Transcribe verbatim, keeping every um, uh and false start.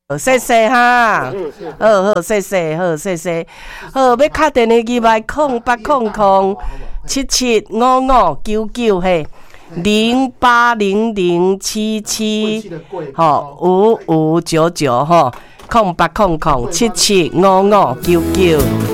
谢谢哈，好好谢谢，好谢谢，好要敲电话机来空八空空七七五五九九嘿，零八零零七七吼五五九九吼，空八空空七七五五九九。